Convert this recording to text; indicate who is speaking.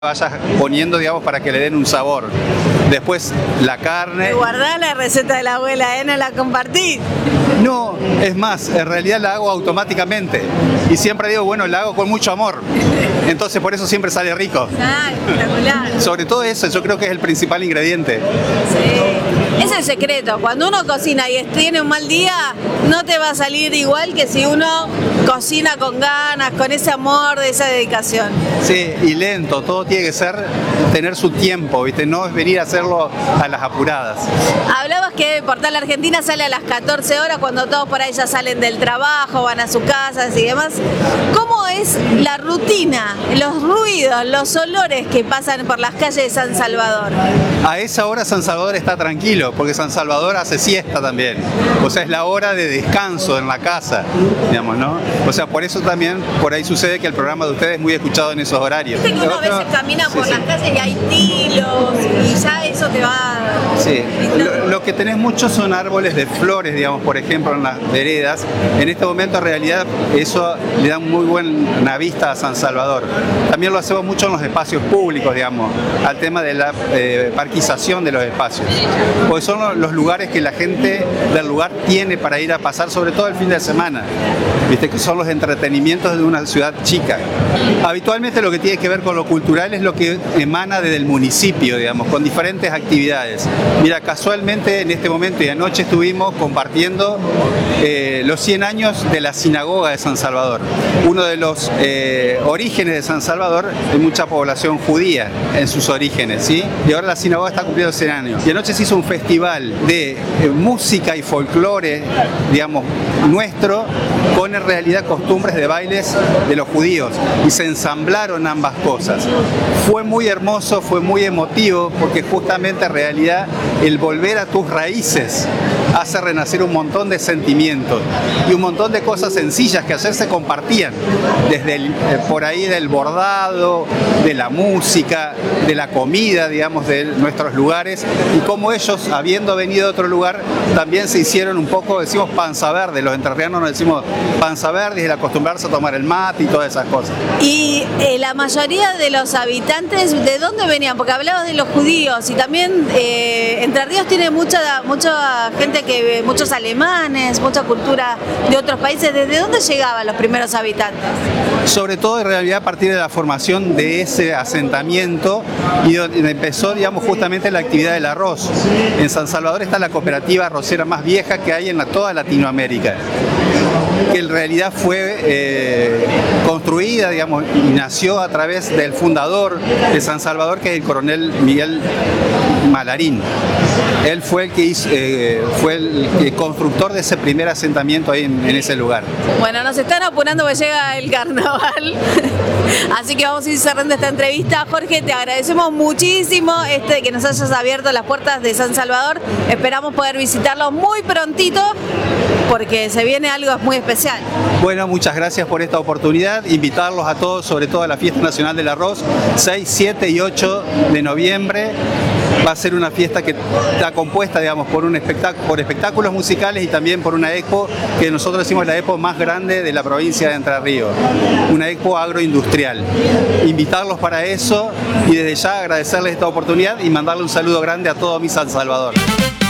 Speaker 1: vayas poniendo, digamos, para que le den un sabor. Después la carne.
Speaker 2: Guardá la receta de la abuela, ¿eh? No la compartí.
Speaker 1: No, es más, en realidad la hago automáticamente. Y siempre digo, bueno, la hago con mucho amor. Entonces por eso siempre sale rico.
Speaker 2: Ah, espectacular.
Speaker 1: Sobre todo eso, yo creo que es el principal ingrediente.
Speaker 2: Sí. Es el secreto. Cuando uno cocina y tiene un mal día, no te va a salir igual que si uno cocina con ganas, con ese amor, de esa dedicación.
Speaker 1: Sí, y lento, todo tiene que ser, tener su tiempo, ¿viste? No es venir a hacerlo a las apuradas.
Speaker 2: Hablabas que Portal Argentina sale a las 14 horas cuando todos por ahí ya salen del trabajo, van a sus casas y demás. ¿Cómo es la rutina, los ruidos, los olores que pasan por las calles de San Salvador?
Speaker 1: A esa hora San Salvador está tranquilo, porque San Salvador hace siesta también. O sea, es la hora de descanso en la casa, digamos, ¿no? O sea, por eso también por ahí sucede que el programa de ustedes es muy escuchado en esos horarios.
Speaker 2: Viste que uno a veces camina por las calles y hay tilos y ya eso te va...
Speaker 1: Sí, lo que tenés muchos son árboles de flores, digamos, por ejemplo, en las veredas. En este momento, en realidad, eso le da muy buena vista a San Salvador. También lo hacemos mucho en los espacios públicos, digamos, al tema de la parquización de los espacios. Porque son los lugares que la gente del lugar tiene para ir a pasar, sobre todo el fin de semana. Viste que son los entretenimientos de una ciudad chica. Habitualmente lo que tiene que ver con lo cultural es lo que emana desde el municipio, digamos, con diferentes actividades. Mira, casualmente en este momento y anoche estuvimos compartiendo los 100 años de la sinagoga de San Salvador. Uno de los orígenes de San Salvador hay mucha población judía en sus orígenes, ¿sí? Y ahora la sinagoga está cumpliendo 100 años. Y anoche se hizo un festival de música y folclore, digamos, nuestro, con en realidad costumbres de bailes de los judíos. Y se ensamblaron ambas cosas. Fue muy hermoso, fue muy emotivo, porque justamente en realidad el volver a tus raíces hace renacer un montón de sentimientos y un montón de cosas sencillas que ayer se compartían, desde por ahí del bordado, de la música, de la comida, digamos, de nuestros lugares, y cómo ellos, habiendo venido de otro lugar, también se hicieron un poco, decimos panza verde, los entrerrianos nos decimos panza verde, y el acostumbrarse a tomar el mate y todas esas cosas.
Speaker 2: Y la mayoría de los habitantes, ¿de dónde venían? Porque hablabas de los judíos y también Entre Ríos tiene mucha gente, muchos alemanes, mucha cultura de otros países. ¿Desde dónde llegaban los primeros habitantes?
Speaker 1: Sobre todo en realidad a partir de la formación de ese asentamiento y donde empezó, digamos, justamente la actividad del arroz. En San Salvador está la cooperativa arrocera más vieja que hay en toda Latinoamérica, que en realidad fue construida, digamos, y nació a través del fundador de San Salvador, que es el coronel Miguel Malarín. Él fue el que hizo, fue el constructor de ese primer asentamiento ahí en ese lugar.
Speaker 2: Bueno, nos están apurando porque llega el carnaval, así que vamos a ir cerrando esta entrevista. Jorge, te agradecemos muchísimo que nos hayas abierto las puertas de San Salvador. Esperamos poder visitarlo muy prontito porque se viene algo muy especial. Bueno,
Speaker 1: muchas gracias por esta oportunidad. Invitarlos a todos, sobre todo a la Fiesta Nacional del Arroz, 6, 7 y 8 de noviembre. Va a ser una fiesta que está compuesta, digamos, por espectáculos musicales y también por una expo que nosotros decimos la expo más grande de la provincia de Entre Ríos, una expo agroindustrial. Invitarlos para eso y desde ya agradecerles esta oportunidad y mandarle un saludo grande a todo mi San Salvador.